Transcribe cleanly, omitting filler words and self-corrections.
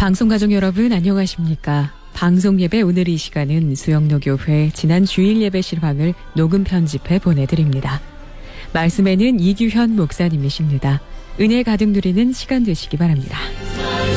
방송가족 여러분 안녕하십니까? 방송예배 오늘 이 시간은 수영로교회 지난 주일 예배 실황을 녹음 편집해 보내드립니다. 말씀에는 이규현 목사님이십니다. 은혜 가득 누리는 시간 되시기 바랍니다.